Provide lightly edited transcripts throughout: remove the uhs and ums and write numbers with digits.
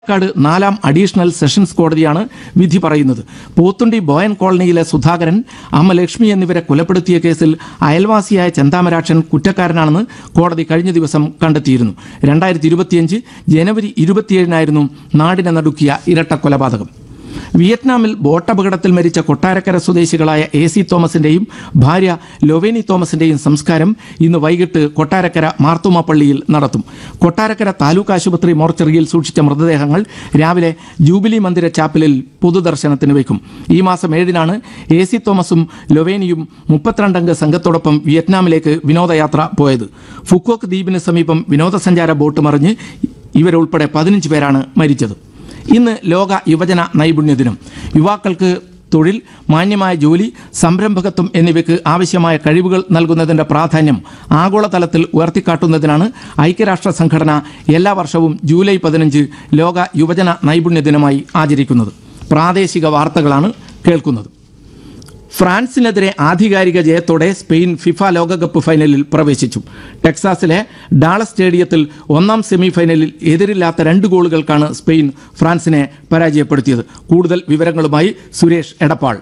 ക്കാട് 4ാം additional sessions കോടതിയാണ് വിധി പറയുന്നത്. പോത്തുണ്ടി ബോയൻ കോളനിയിലെ സുധാകരൻ, അമ്മ ലക്ഷ്മി എന്നിവരെ കൊലപ്പെടുത്തിയ കേസിൽ അയൽവാസിയായ ചെന്താമരാക്ഷൻ കുറ്റക്കാരനാണെന്ന് കോടതി കഴിഞ്ഞ ദിവസം കണ്ടെത്തിയിരുന്നു. 2025 ജനുവരി 27 നാടിനെ നടുക്കിയ ഇരട്ട കൊലപാതകം. വിയറ്റ്നാമിൽ ബോട്ടപകടത്തിൽ മരിച്ച കൊട്ടാരക്കര സ്വദേശികളായ AC തോമസിന്റെയും ഭാര്യ ലൊവേനി തോമസിന്റെയും സംസ്കാരം ഇന്ന് വൈകിട്ട് കൊട്ടാരക്കര മാർത്തോമ പള്ളിയിൽ നടത്തും. കൊട്ടാരക്കര താലൂക്ക് ആശുപത്രി മോർച്ചറിയിൽ സൂക്ഷിച്ച മൃതദേഹങ്ങൾ രാവിലെ ജൂബിലി മന്ദിര ചാപ്പലിൽ പൊതുദർശനത്തിന് വയ്ക്കും. ഈ മാസം 7 AC തോമസും ലൊവേനിയും 32 സംഘത്തോടൊപ്പം വിയറ്റ്നാമിലേക്ക് വിനോദയാത്ര പോയത്. ഫുക്കോക്ക് ദ്വീപിന് സമീപം വിനോദസഞ്ചാര ബോട്ട് മറിഞ്ഞ് ഇവരുൾപ്പെടെ 15 പേരാണ് മരിച്ചത്. ഇന്ന് ലോക യുവജന നൈപുണ്യ ദിനം. യുവാക്കൾക്ക് തൊഴിൽ, മാന്യമായ ജോലി, സംരംഭകത്വം എന്നിവയ്ക്ക് ആവശ്യമായ കഴിവുകൾ നൽകുന്നതിൻ്റെ പ്രാധാന്യം ആഗോളതലത്തിൽ ഉയർത്തിക്കാട്ടുന്നതിനാണ് ഐക്യരാഷ്ട്ര സംഘടന എല്ലാ വർഷവും ജൂലൈ 15 ലോക യുവജന നൈപുണ്യ ദിനമായി ആചരിക്കുന്നത്. പ്രാദേശിക വാർത്തകളാണ് കേൾക്കുന്നത്. ഫ്രാൻസിനെതിരെ ആധികാരിക ജയത്തോടെ സ്പെയിൻ ഫിഫ ലോകകപ്പ് ഫൈനലിൽ പ്രവേശിച്ചു. ടെക്സാസിലെ ഡാളസ് സ്റ്റേഡിയത്തിൽ 1ാം സെമിഫൈനലിൽ എതിരില്ലാത്ത 2 ഗോളുകൾക്കാണ് സ്പെയിൻ ഫ്രാൻസിനെ പരാജയപ്പെടുത്തിയത്. കൂടുതൽ വിവരങ്ങളുമായി സുരേഷ് എടപ്പാൾ.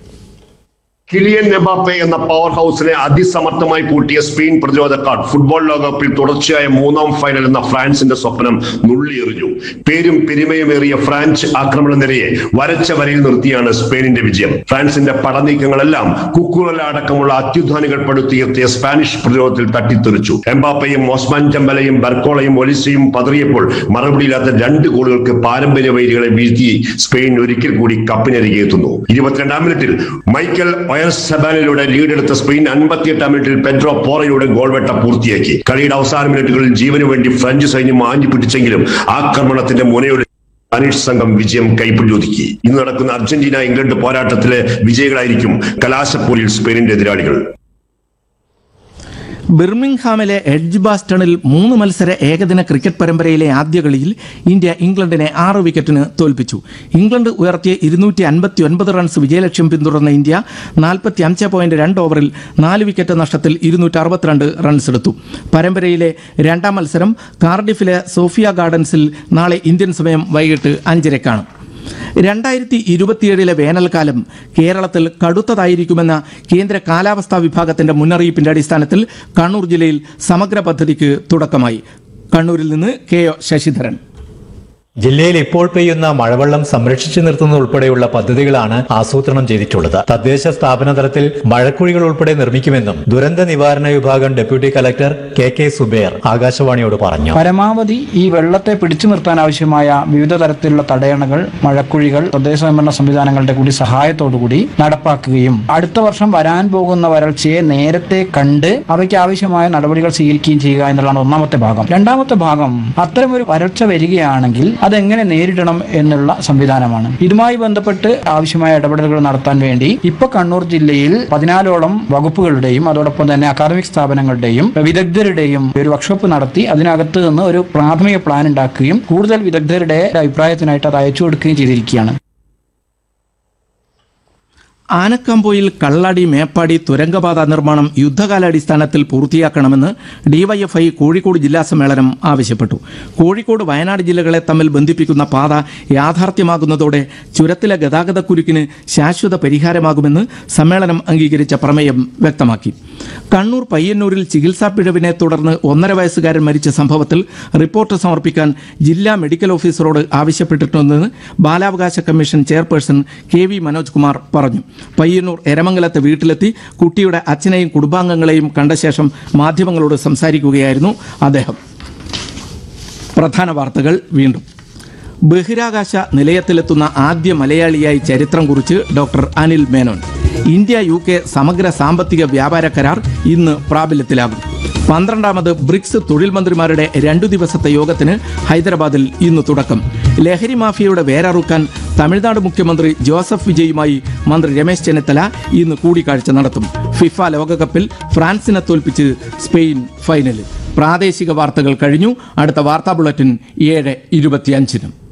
കിലിയൻ എംബാപ്പെ എന്ന പവർ ഹൗസിനെ അതിസമർത്ഥമായി പൂട്ടിയ സ്പെയിൻ പ്രതിരോധക്കാർ ഫുട്ബോൾ ലോകകപ്പിൽ തുടർച്ചയായ 3ാം ഫൈനൽ എന്ന ഫ്രാൻസിന്റെ സ്വപ്നം നുള്ളിയെറിഞ്ഞു. പേരും പെരുമയുമേറിയ ഫ്രാൻസ് ആക്രമണ നിരയെ വരച്ച വരയിൽ നിർത്തിയാണ് സ്പെയിനിന്റെ വിജയം. ഫ്രാൻസിന്റെ പടനീക്കങ്ങളെല്ലാം കുക്കുറല അടക്കമുള്ള അത്യുധാനികൾ പടുത്തുയർത്തിയ സ്പാനിഷ് പ്രതിരോധത്തിൽ തട്ടിത്തെറിച്ചു. എംബാപ്പയും ഓസ്മാൻ ഡെംബലയും ബർക്കോളയും ഒലിസയും പതറിയപ്പോൾ മറുപടിയില്ലാത്ത 2 ഗോളുകൾക്ക് പാരമ്പര്യ വൈരികളെ വീഴ്ത്തി സ്പെയിൻ ഒരിക്കൽ കൂടി കപ്പിനരികെ എത്തുന്നു. 22ാം മിനിറ്റിൽ മൈക്കൽ സബാനിലൂടെ ലീഡെടുത്ത സ്പെയിൻ 58ാം മിനിറ്റിൽ പെഡ്രോ പോറയുടെ ഗോൾവേട്ട പൂർത്തിയാക്കി. കളിയുടെ അവസാന മിനിറ്റുകളിൽ ജീവനു വേണ്ടി ഫ്രഞ്ച് സൈന്യം ആഞ്ഞു പിടിച്ചെങ്കിലും ആക്രമണത്തിന്റെ മുനയുടെ സ്പാനിഷ് സംഘം വിജയം കൈപ്പിടിയൊതുക്കി. ഇന്ന് നടക്കുന്ന അർജന്റീന ഇംഗ്ലണ്ട് പോരാട്ടത്തിലെ വിജയികളായിരിക്കും കലാശപ്പോരിൽ സ്പെയിനിന്റെ എതിരാളികൾ. ബിർമിംഗ്ഹാമിലെ എഡ്ജ് ബാസ്റ്റണിൽ 3 മത്സര ഏകദിന ക്രിക്കറ്റ് പരമ്പരയിലെ ആദ്യ കളിയിൽ ഇന്ത്യ ഇംഗ്ലണ്ടിനെ 6 വിക്കറ്റിന് തോൽപ്പിച്ചു. ഇംഗ്ലണ്ട് ഉയർത്തിയ 259 റൺസ് വിജയലക്ഷ്യം പിന്തുടർന്ന ഇന്ത്യ 45.2 ഓവറിൽ 4 വിക്കറ്റ് നഷ്ടത്തിൽ 262 റൺസ് എടുത്തു. പരമ്പരയിലെ 2ാം മത്സരം കാർഡിഫിലെ സോഫിയ ഗാർഡൻസിൽ നാളെ ഇന്ത്യൻ സമയം വൈകിട്ട് 5:30-നാണ്. 2027 വേനൽക്കാലം കേരളത്തിൽ കടുത്തതായിരിക്കുമെന്ന കേന്ദ്ര കാലാവസ്ഥാ വിഭാഗത്തിന്റെ മുന്നറിയിപ്പിന്റെ അടിസ്ഥാനത്തിൽ കണ്ണൂർ ജില്ലയിൽ സമഗ്ര പദ്ധതിക്ക് തുടക്കമായി. കണ്ണൂരിൽ നിന്ന് KO ശശിധരൻ. ജില്ലയിൽ ഇപ്പോൾ പെയ്യുന്ന മഴവെള്ളം സംരക്ഷിച്ചു നിർത്തുന്നത് ഉൾപ്പെടെയുള്ള പദ്ധതികളാണ് ആസൂത്രണം ചെയ്തിട്ടുള്ളത്. തദ്ദേശ സ്ഥാപന തലത്തിൽ മഴക്കുഴികൾ ഉൾപ്പെടെ നിർമ്മിക്കുമെന്നും ദുരന്ത നിവാരണ വിഭാഗം ഡെപ്യൂട്ടി കലക്ടർ KK സുബേർ ആകാശവാണിയോട് പറഞ്ഞു. പരമാവധി ഈ വെള്ളത്തെ പിടിച്ചു നിർത്താൻ ആവശ്യമായ വിവിധ തരത്തിലുള്ള തടയണകൾ, മഴക്കുഴികൾ തദ്ദേശ സ്വയംഭരണ സംവിധാനങ്ങളുടെ കൂടി സഹായത്തോടുകൂടി നടപ്പാക്കുകയും അടുത്ത വർഷം വരാൻ പോകുന്ന വരൾച്ചയെ നേരത്തെ കണ്ട് അവയ്ക്ക് ആവശ്യമായ നടപടികൾ സ്വീകരിക്കുകയും ചെയ്യുക എന്നുള്ളതാണ് ഒന്നാമത്തെ ഭാഗം. രണ്ടാമത്തെ ഭാഗം, അത്തരമൊരു വരൾച്ച വരികയാണെങ്കിൽ അതെങ്ങനെ നേരിടണം എന്നുള്ള സംവിധാനമാണ്. ഇതുമായി ബന്ധപ്പെട്ട് ആവശ്യമായ ഇടപെടലുകൾ നടത്താൻ വേണ്ടി ഇപ്പൊ കണ്ണൂർ ജില്ലയിൽ 14ഓളം വകുപ്പുകളുടെയും അതോടൊപ്പം തന്നെ അക്കാദമിക് സ്ഥാപനങ്ങളുടെയും വിദഗ്ധരുടെയും ഒരു വർക്ക്ഷോപ്പ് നടത്തി അതിനകത്ത് നിന്ന് ഒരു പ്രാഥമിക പ്ലാൻ ഉണ്ടാക്കുകയും കൂടുതൽ വിദഗ്ധരുടെ അഭിപ്രായത്തിനായിട്ട് അത് അയച്ചു കൊടുക്കുകയും ചെയ്തിരിക്കുകയാണ്. ആനക്കാംപോയിൽ കള്ളാടി മേപ്പാടി തുരങ്കപാത നിർമ്മാണം യുദ്ധകാലാടിസ്ഥാനത്തിൽ പൂർത്തിയാക്കണമെന്ന് DYFI കോഴിക്കോട് ജില്ലാ സമ്മേളനം ആവശ്യപ്പെട്ടു. കോഴിക്കോട് വയനാട് ജില്ലകളെ തമ്മിൽ ബന്ധിപ്പിക്കുന്ന പാത യാഥാർത്ഥ്യമാകുന്നതോടെ ചുരത്തിലെ ഗതാഗതക്കുരുക്കിന് ശാശ്വത പരിഹാരമാകുമെന്ന് സമ്മേളനം അംഗീകരിച്ച പ്രമേയം വ്യക്തമാക്കി. കണ്ണൂർ പയ്യന്നൂരിൽ ചികിത്സാ പിഴവിനെ തുടർന്ന് 1.5 വയസ്സുകാരൻ മരിച്ച സംഭവത്തിൽ റിപ്പോർട്ട് സമർപ്പിക്കാൻ ജില്ലാ മെഡിക്കൽ ഓഫീസറോട് ആവശ്യപ്പെട്ടിട്ടുണ്ടെന്ന് ബാലാവകാശ commission chairperson KV Manoj Kumar പറഞ്ഞു. പയ്യന്നൂർ എരമംഗലത്തെ വീട്ടിലെത്തി കുട്ടിയുടെ അച്ഛനെയും കുടുംബാംഗങ്ങളെയും കണ്ട ശേഷം മാധ്യമങ്ങളോട് സംസാരിക്കുകയായിരുന്നു അദ്ദേഹം. പ്രധാന വാർത്തകൾ വീണ്ടും. ബഹിരാകാശ നിലയത്തിലെത്തുന്ന ആദ്യ മലയാളിയായി ചരിത്രം കുറിച്ച് doctor Anil Menon. India UK സമഗ്ര സാമ്പത്തിക വ്യാപാര കരാർ ഇന്ന് പ്രാബല്യത്തിലാകും. 12ാമത് ബ്രിക്സ് തൊഴിൽ മന്ത്രിമാരുടെ 2 ദിവസത്തെ യോഗത്തിന് ഹൈദരാബാദിൽ ഇന്ന് തുടക്കം. ലഹരി മാഫിയയുടെ വേരറുക്കാൻ തമിഴ്നാട് മുഖ്യമന്ത്രി ജോസഫ് വിജയുമായി മന്ത്രി രമേശ് ചെന്നിത്തല ഇന്ന് കൂടിക്കാഴ്ച നടത്തും. ഫിഫ ലോകകപ്പിൽ ഫ്രാൻസിനെ തോൽപ്പിച്ച് സ്പെയിൻ ഫൈനലിൽ. പ്രാദേശിക വാർത്തകൾ കഴിഞ്ഞു. അടുത്ത വാർത്താ ബുള്ളറ്റിൻ 7:25.